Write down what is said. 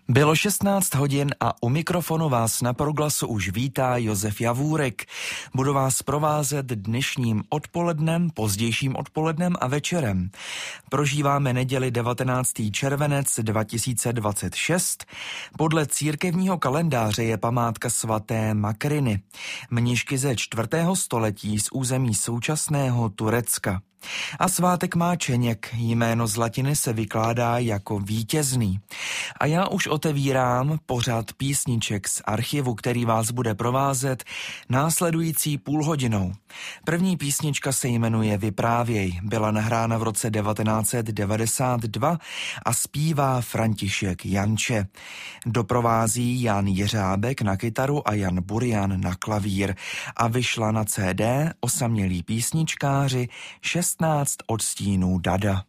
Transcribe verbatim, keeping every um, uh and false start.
Bylo šestnáct hodin a u mikrofonu vás na Proglasu už vítá Josef Javůrek. Budu vás provázet dnešním odpolednem, pozdějším odpolednem a večerem. Prožíváme neděli devatenáctého červenec dva tisíce dvacet šest. Podle církevního kalendáře je památka svaté Makriny, mnišky ze čtvrtého století z území současného Turecka. A svátek má Čeněk, jméno z latiny se vykládá jako vítězný. A já už otevírám pořad písniček z archivu, který vás bude provázet následující půl hodinou. První písnička se jmenuje Vyprávěj, byla nahrána v roce devatenáct set devadesát dva a zpívá František Janče. Doprovází Jan Jeřábek na kytaru a Jan Burian na klavír a vyšla na C D Osamělí písničkáři šestnáct odstínů Dada.